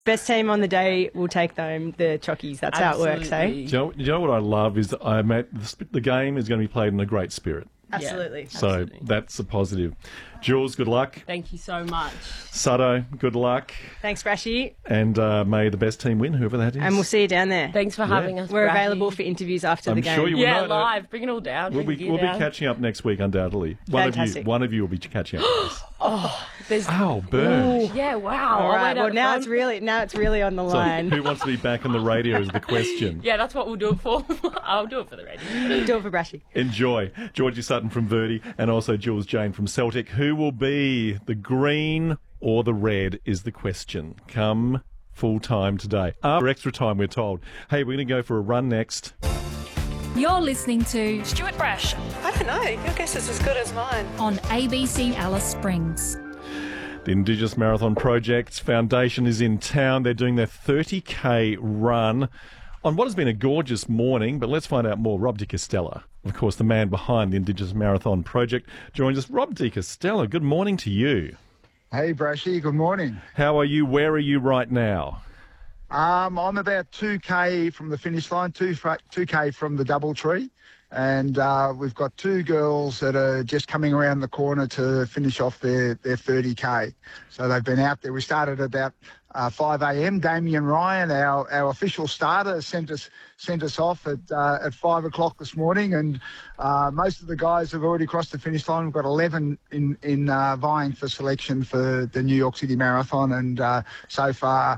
Best team on the day will take home the chockies. That's how it works, eh? Do you know what I love is that the game is going to be played in a great spirit. Absolutely. So Absolutely. That's a positive. Jules, good luck. Thank you so much. Sutto, good luck. Thanks, Brashy. And may the best team win, whoever that is. And we'll see you down there. Thanks for having us. We're Brashy. available for interviews after the game. I'm sure you will. Yeah, live. Bring it all down. We'll be catching up next week, undoubtedly. Fantastic. One of you will be catching up with us. There's... Oh, burn. Yeah, wow. All right. Well, now it's it's really on the line. So who wants to be back on the radio is the question. Yeah, that's what we'll do it for. I'll do it for the radio. Do it for Brashy. Enjoy. Georgie Sutton from Verdi and also Jules Jane from Celtic. Who will be the green or the red is the question. Come full time today. After extra time, we're told. Hey, we're going to go for a run next. You're listening to Stuart Brash. I don't know. Your guess is as good as mine. on ABC Alice Springs. The Indigenous Marathon Project's foundation is in town. They're doing their 30K run on what has been a gorgeous morning, but let's find out more. Rob de Castella, of course, the man behind the Indigenous Marathon Project, joins us. Rob de Castella, good morning to you. Hey, Brashy, good morning. How are you? Where are you right now? I'm about 2K from the finish line, 2K from the Doubletree, and we've got two girls that are just coming around the corner to finish off their 30K. So they've been out there. We started about 5 a.m. Damien Ryan, our official starter, sent us off at 5 o'clock this morning, and most of the guys have already crossed the finish line. We've got 11 in vying for selection for the New York City Marathon, and so far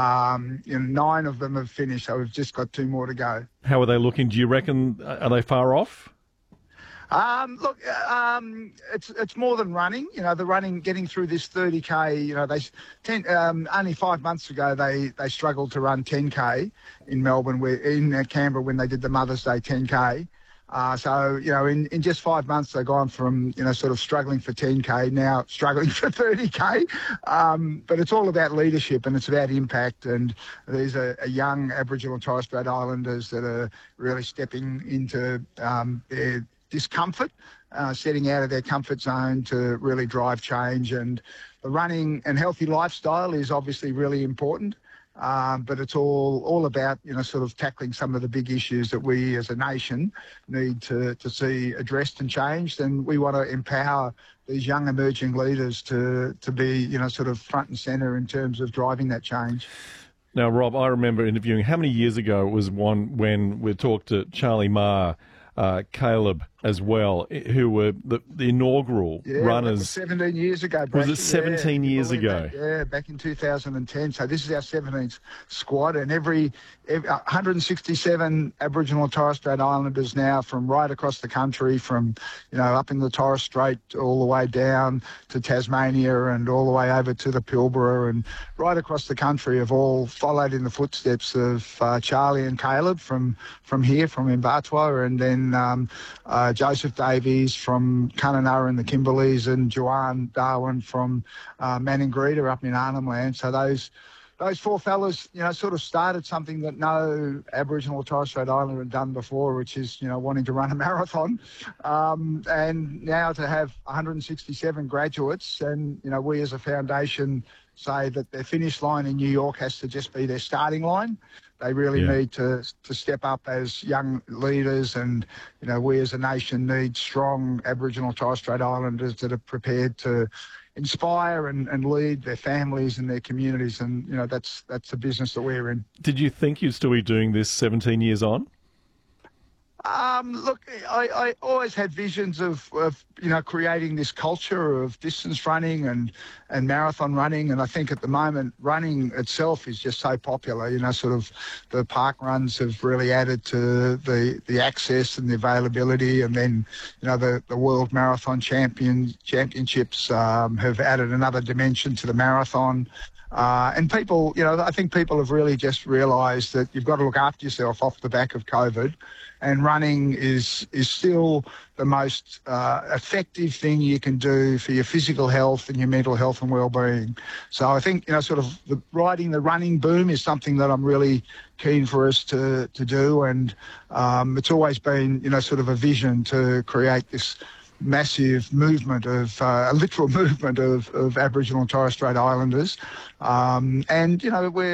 9 of them have finished, so we've just got 2 more to go. How are they looking? Do you reckon, are they far off? Look, it's more than running. You know, the running, getting through this 30K. You know, only 5 months ago they struggled to run 10K in Melbourne, in Canberra when they did the Mother's Day 10K. So, you know, in just 5 months, they've gone from, you know, sort of struggling for 10K, now struggling for 30K. But it's all about leadership and it's about impact. And these are young Aboriginal and Torres Strait Islanders that are really stepping into their discomfort, setting out of their comfort zone to really drive change. And the running and healthy lifestyle is obviously really important. But it's all about, you know, sort of tackling some of the big issues that we as a nation need to see addressed and changed. And we want to empower these young emerging leaders to be, you know, sort of front and centre in terms of driving that change. Now, Rob, I remember interviewing, how many years ago it was when we talked to Charlie Marr, Caleb as well, who were the inaugural runners. That was 17 years ago, Was it 17 years ago? Back in 2010. So this is our 17th squad, and every 167 Aboriginal and Torres Strait Islanders now from right across the country, from, you know, up in the Torres Strait all the way down to Tasmania and all the way over to the Pilbara and right across the country have all followed in the footsteps of Charlie and Caleb from here, from Mbatwa, and then Joseph Davies from Kununurra and the Kimberleys, and Joanne Darwin from Maningrida up in Arnhem Land. So those 4 fellas, you know, sort of started something that no Aboriginal or Torres Strait Islander had done before, which is, you know, wanting to run a marathon. And now to have 167 graduates, and, you know, we as a foundation say that their finish line in New York has to just be their starting line. They really need to step up as young leaders, and, you know, we as a nation need strong Aboriginal and Torres Strait Islanders that are prepared to inspire and lead their families and their communities, and, you know, that's the business that we're in. Did you think you'd still be doing this 17 years on? Look, I always had visions of, you know, creating this culture of distance running and marathon running. And I think at the moment, running itself is just so popular. You know, sort of the park runs have really added to the access and the availability. And then, you know, the World Marathon Championships have added another dimension to the marathon. And people, you know, I think people have really just realised that you've got to look after yourself off the back of COVID, and running is still the most effective thing you can do for your physical health and your mental health and well-being. So I think, you know, sort of riding the running boom is something that I'm really keen for us to do, and it's always been, you know, sort of a vision to create this massive movement of a literal movement of Aboriginal and Torres Strait Islanders, and, you know, we're